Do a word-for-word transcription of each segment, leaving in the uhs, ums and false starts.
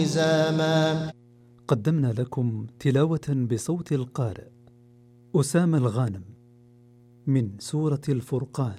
زاما. قدمنا لكم تلاوة بصوت القارئ أسامة الغانم من سورة الفرقان.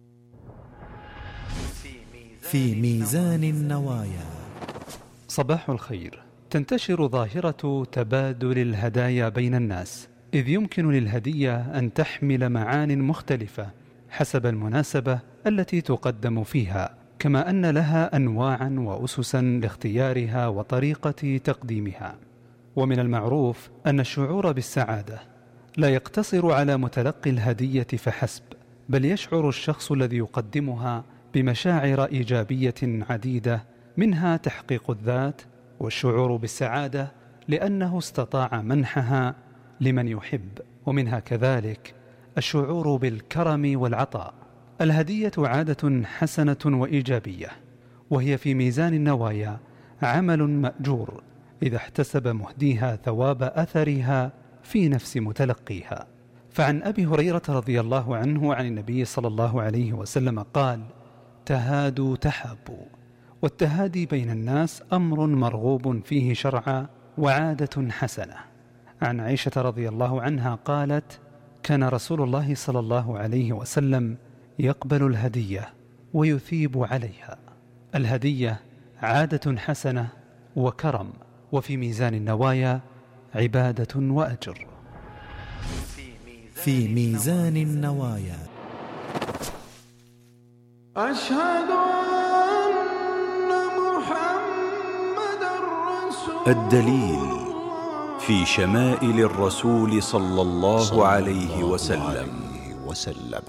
في ميزان النوايا. صباح الخير. تنتشر ظاهرة تبادل الهدايا بين الناس، إذ يمكن للهدية أن تحمل معان مختلفة حسب المناسبة التي تقدم فيها، كما أن لها أنواعا وأسسا لاختيارها وطريقة تقديمها. ومن المعروف أن الشعور بالسعادة لا يقتصر على متلقي الهدية فحسب، بل يشعر الشخص الذي يقدمها بمشاعر إيجابية عديدة، منها تحقيق الذات، والشعور بالسعادة لأنه استطاع منحها لمن يحب، ومنها كذلك الشعور بالكرم والعطاء. الهدية عادة حسنة وإيجابية، وهي في ميزان النوايا عمل مأجور إذا احتسب مهديها ثواب أثرها في نفس متلقيها. فعن أبي هريرة رضي الله عنه عن النبي صلى الله عليه وسلم قال: تهادوا تحابوا. والتهادي بين الناس أمر مرغوب فيه شرعا وعادة حسنة. عن عائشة رضي الله عنها قالت: كان رسول الله صلى الله عليه وسلم يقبل الهدية ويثيب عليها. الهدية عادة حسنة وكرم، وفي ميزان النوايا عبادة وأجر. في ميزان النوايا. أشهد أن محمدًا رسول الدليل في شمائل الرسول صلى الله عليه وسلم. وسلم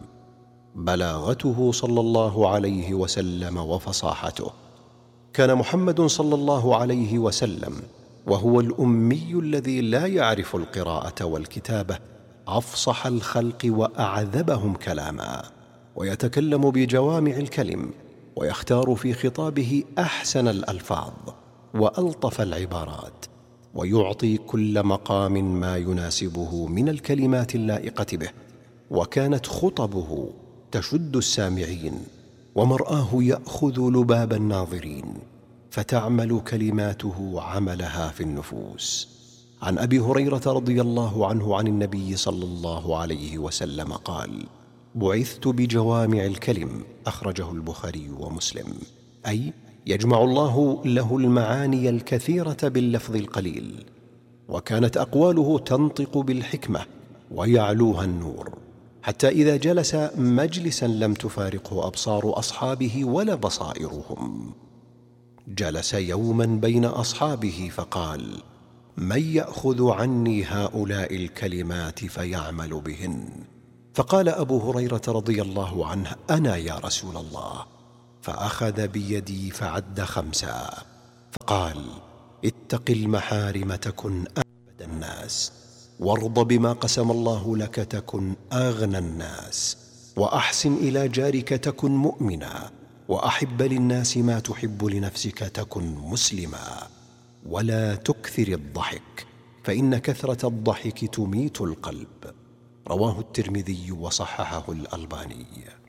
بلاغته صلى الله عليه وسلم وفصاحته. كان محمد صلى الله عليه وسلم وهو الأمي الذي لا يعرف القراءة والكتابة أفصح الخلق وأعذبهم كلاما، ويتكلم بجوامع الكلم، ويختار في خطابه أحسن الألفاظ وألطف العبارات، ويعطي كل مقام ما يناسبه من الكلمات اللائقة به. وكانت خطبه تشد السامعين، ومرآه يأخذ لباب الناظرين، فتعمل كلماته عملها في النفوس. عن أبي هريرة رضي الله عنه عن النبي صلى الله عليه وسلم قال: بعثت بجوامع الكلم، أخرجه البخاري ومسلم. أي يجمع الله له المعاني الكثيرة باللفظ القليل. وكانت أقواله تنطق بالحكمة ويعلوها النور، حتى إذا جلس مجلسا لم تفارقه أبصار أصحابه ولا بصائرهم. جلس يوما بين أصحابه فقال: من يأخذ عني هؤلاء الكلمات فيعمل بهن؟ فقال أبو هريرة رضي الله عنه: أنا يا رسول الله. فأخذ بيدي فعد خمسا، فقال: اتق المحارم تكن أعبد الناس، وارض بما قسم الله لك تكن أغنى الناس، وأحسن إلى جارك تكن مؤمنا، وأحب للناس ما تحب لنفسك تكن مسلما، ولا تكثر الضحك فإن كثرة الضحك تميت القلب. رواه الترمذي وصححه الألباني.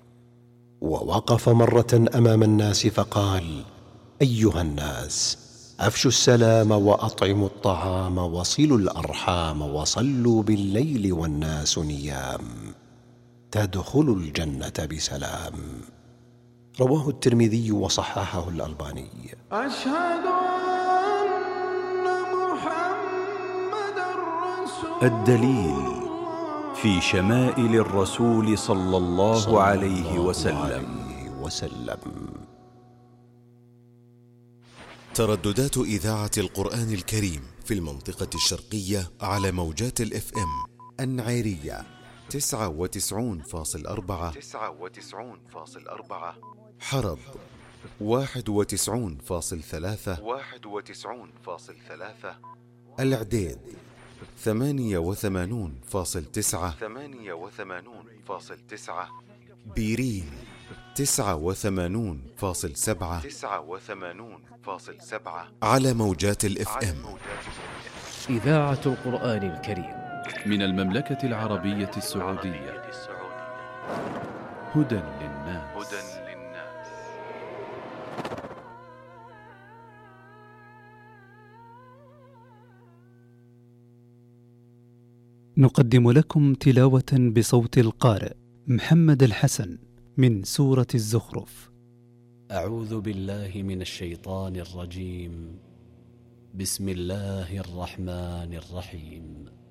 ووقف مرة أمام الناس فقال: أيها الناس، أفشوا السلام وأطعموا الطعام وصلوا الأرحام وصلوا بالليل والناس نيام، تدخلوا الجنة بسلام. رواه الترمذي وصححه الألباني. أشهد أن محمدًا رسول الدليل في شمائل الرسول صلى الله عليه وسلم. ترددات إذاعة القرآن الكريم في المنطقة الشرقية على موجات الاف ام: النعيرية تسعة وتسعون فاصل أربعة، حرب واحد وتسعون فاصل ثلاثة، العديد ثمانية وثمانون فاصل تسعة، بيرين تسعة وثمانون فاصل سبعة على موجات الاف ام. إذاعة القرآن الكريم من المملكة العربية السعودية. هدى للناس. نقدم لكم تلاوة بصوت القارئ محمد الحسن من سورة الزخرف. أعوذ بالله من الشيطان الرجيم. بسم الله الرحمن الرحيم.